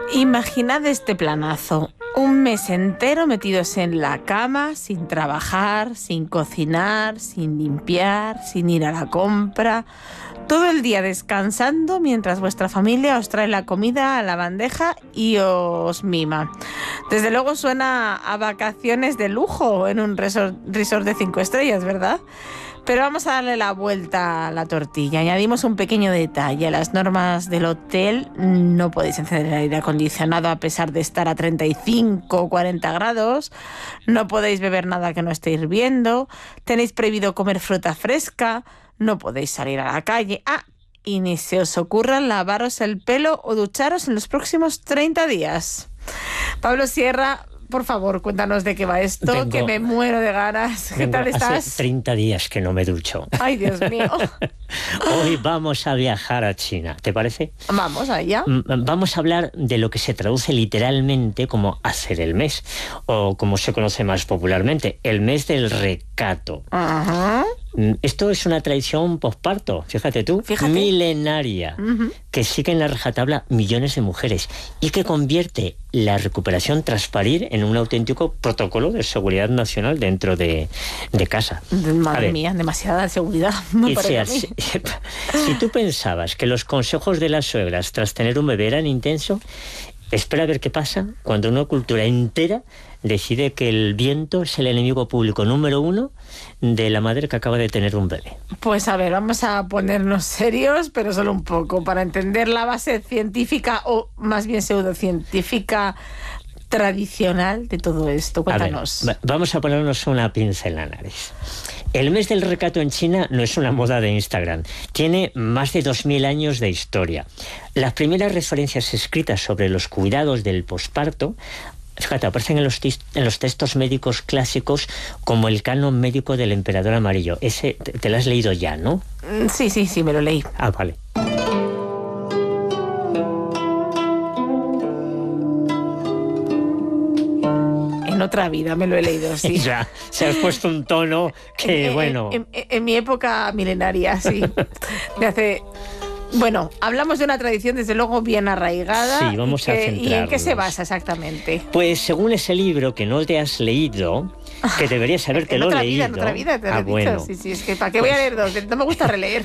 Imaginad este planazo. Un mes entero metidos en la cama, sin trabajar, sin cocinar, sin limpiar, sin ir a la compra. Todo el día descansando mientras vuestra familia os trae la comida a la bandeja y os mima. Desde luego suena a vacaciones de lujo en un resort de 5 estrellas, ¿verdad? Pero vamos a darle la vuelta a la tortilla. Añadimos un pequeño detalle. Las normas del hotel: no podéis encender el aire acondicionado a pesar de estar a 35 o 40 grados. No podéis beber nada que no esté hirviendo. Tenéis prohibido comer fruta fresca. No podéis salir a la calle. Y ni se os ocurra lavaros el pelo o ducharos en los próximos 30 días. Pablo Sierra, por favor, cuéntanos de qué va esto, que me muero de ganas. ¿Qué tal estás? Hace 30 días que no me ducho. Ay, Dios mío. Hoy vamos a viajar a China, ¿te parece? Vamos allá. Vamos a hablar de lo que se traduce literalmente como hacer el mes, o como se conoce más popularmente, el mes del recato. Ajá. Esto es una tradición posparto, fíjate tú, milenaria, que sigue en la rajatabla millones de mujeres y que convierte la recuperación tras parir en un auténtico protocolo de seguridad nacional dentro de casa. Madre mía, demasiada seguridad. Si tú pensabas que los consejos de las suegras tras tener un bebé eran intensos, espera a ver qué pasa cuando una cultura entera decide que el viento es el enemigo público número 1 de la madre que acaba de tener un bebé. Pues a ver, vamos a ponernos serios, pero solo un poco, para entender la base científica, o más bien pseudocientífica, tradicional de todo esto. Cuéntanos. Vamos a ponernos una pinza en la nariz. El mes del recato en China no es una moda de Instagram. Tiene más de 2000 años de historia. Las primeras referencias escritas sobre los cuidados del posparto, fíjate, aparecen en los textos médicos clásicos como el canon médico del emperador amarillo. Ese te lo has leído ya, ¿no? Sí, me lo leí. Vale. En otra vida me lo he leído, sí. Ya, se has puesto un tono que, bueno... En mi época milenaria, sí. Me hace... Bueno, hablamos de una tradición desde luego bien arraigada. Sí, vamos a centrarnos. ¿Y en qué se basa exactamente? Pues según ese libro que no te has leído, que deberías haberte lo leído. En otra vida te lo he dicho. Bueno. Sí, es que ¿para qué voy a leer dos? No me gusta releer.